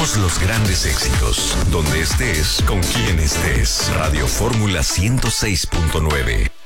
Todos los grandes éxitos, donde estés, con quien estés. Radio Fórmula 106.9.